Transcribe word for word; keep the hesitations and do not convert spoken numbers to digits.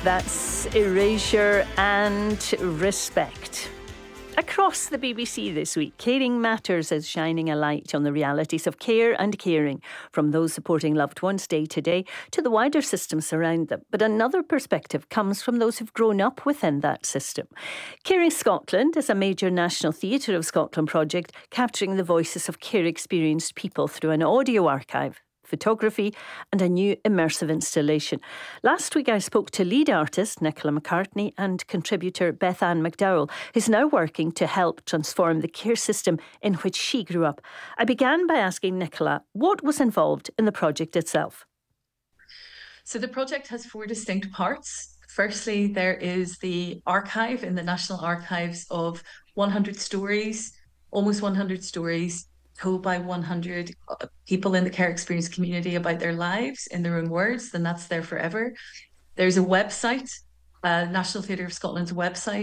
That's Erasure and Respect. Across the B B C this week, Caring Matters is shining a light on the realities of care and caring, from those supporting loved ones day to day to the wider systems around them. But another perspective comes from those who've grown up within that system. Caring Scotland is a major National Theatre of Scotland project capturing the voices of care-experienced people through an audio archive, photography and a new immersive installation. Last week I spoke to lead artist Nicola McCartney and contributor Beth Ann McDowell, who's now working to help transform the care system in which she grew up. I began by asking Nicola what was involved in the project itself. So the project has four distinct parts. Firstly, there is the archive in the National Archives of one hundred stories, almost one hundred stories, told by one hundred people in the care experience community about their lives in their own words, and that's there forever. There's a website, uh, National Theatre of Scotland's website,